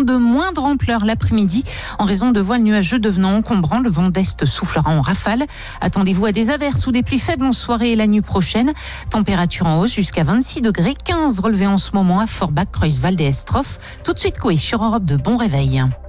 de moindre ampleur l'après-midi en raison de voiles nuageux devenant encombrants. Le vent d'est soufflera en rafale. Attendez-vous à des averses ou des pluies faibles en soirée et la nuit prochaine. Température en hausse jusqu'à 26 degrés, 15 relevés en ce moment à Forbach, Creuswald et Estroff. Tout de suite, Coé sur Europe 2. Bon réveil.